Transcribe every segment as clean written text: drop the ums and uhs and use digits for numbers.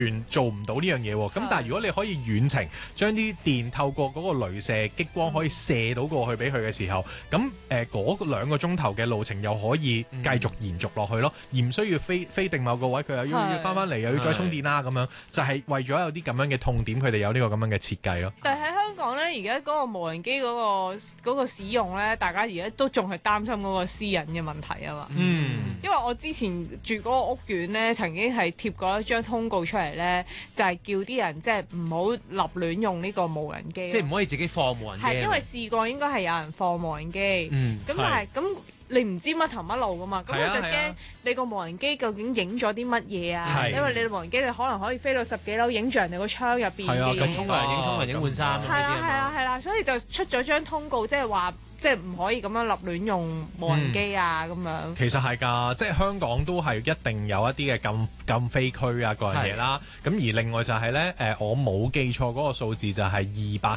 做唔到呢樣嘢喎，咁但係如果你可以遠程將啲電透過嗰個雷射激光可以射到過去俾佢嘅時候，咁嗰2個鐘頭嘅路程又可以繼續延續落去咯，而唔需要飛定某個位，佢又要翻嚟，又要再充電啦咁樣，就係為咗有啲咁樣嘅痛點，佢哋有呢個咁樣嘅設計咯。 但係喺香港咧，而家嗰個無人機嗰個使用咧，大家而家都仲係擔心嗰個私隱嘅問題啊嘛。因為我之前住嗰個屋苑咧，曾經係貼過一張通告出嚟咧，就係叫啲人即係唔好立亂用呢個無人機， 即係唔可以自己放無人機。 係因為試過應該係有人放無人機，咁但係咁你唔知乜頭乜路噶嘛，咁我就驚你個無人機究竟影咗啲乜嘢啊？因為你無人機你可能可以飛到10幾樓，影住人哋個窗入邊嘅嘢， 咁衝人影換衫， 係啦，所以就出咗張通告，即係話。即係唔可以咁樣立亂用無人機啊咁樣。其實係㗎，即係香港都係一定有一啲嘅禁飛區啊嗰樣嘢啦。咁而另外就係咧我冇記錯嗰個數字就係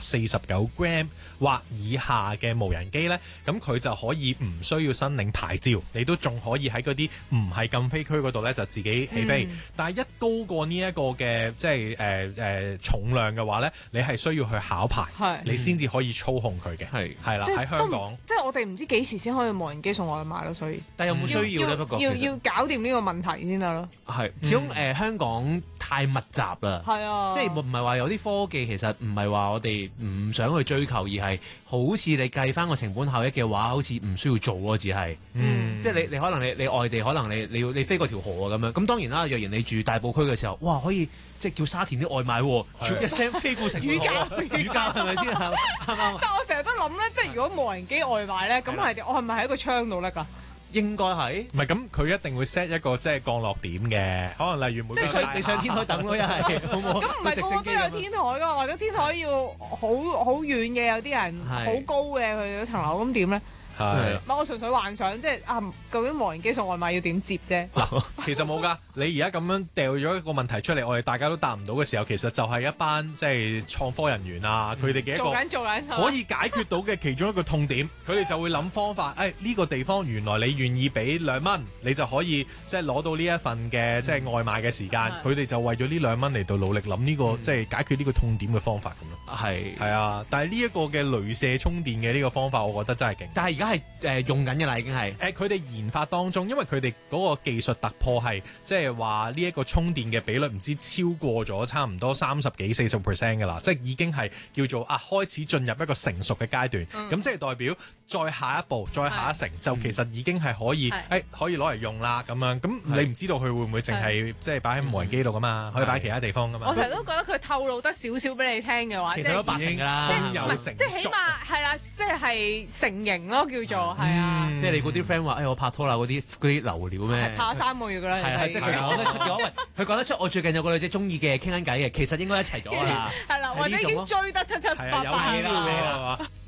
249 gram 或以下嘅無人機咧，咁佢就可以唔需要申領牌照，你都仲可以喺嗰啲唔係禁飛區嗰度咧就自己起飛。但係一高過呢一個嘅即係重量嘅話咧，你係需要去考牌，你先至可以操控佢嘅。係啦，喺香港。 即係我哋唔知幾時先可以無人機送外賣咯，所以但有冇需要咧？不過要搞掂呢個問題先得咯。 係始終香港太密集啦， 係啊， 即係唔係話有啲科技其實唔係話我哋唔想去追求，而係好似你計翻個成本效益嘅話，好似唔需要做咯，只係即係你可能你外地可能你飛過條河啊咁樣，咁當然啦，若然你住大埔區嘅時候，哇可以即係叫沙田啲外賣喎，一聲飛過成個河，雨夾係咪先係嘛？ 但我成日都諗咧，即係如果無人機外賣咧，咁我係咪喺個窗度咧㗎？ 應該係， 唔係咁佢一定會 set 一個即係降落點嘅，可能例如每個你上天台等咯，一係好冇？ 咁唔係個個都有天台㗎嘛，或者天台要好遠嘅，有啲人好高嘅，佢嗰層樓咁點咧？係，我純粹幻想，即係究竟無人機送外賣要點接啫？ 嗱，其實冇㗎，你而家咁樣掉咗一個問題出嚟，我哋大家都答唔到嘅時候，其實就係一班即係創科人員啊，佢哋嘅一個做緊可以解決到嘅其中一個痛點，佢哋就會諗方法。呢個地方原來你願意俾2蚊，你就可以即係攞到呢一份嘅即係外賣嘅時間。佢哋就為咗呢2蚊嚟到努力諗呢個即係解決呢個痛點嘅方法咁咯。係啊，但係呢一個嘅雷射充電嘅呢個方法，我覺得真係勁。 但係而家係用緊嘅啦，已經係佢哋研發當中，因為佢哋嗰個技術突破係即係話呢一個充電嘅比率唔知超過咗差唔多30幾40% 㗎啦，即係已經係叫做開始進入一個成熟嘅階段。咁即係代表再下一步、再下一城，就其實已經係可以可以攞嚟用啦咁樣。咁你唔知道佢會唔會淨係即係擺喺無人機度㗎嘛？可以擺喺其他地方㗎嘛？ 我成日都覺得佢透露得少少俾你聽嘅話， 其實都80%㗎啦， 即係起碼係啦，即係成型咯，叫做。係啊， 即係你嗰啲 friend 話，我拍拖啦，嗰啲流料咩？ 拍咗3個月噶啦， 係即係佢講得出嘅。喂，佢講得出，我最近有個女仔中意嘅，傾緊偈嘅，其實應該一齊咗啦。 係啦，或者已經追得七七八八啦。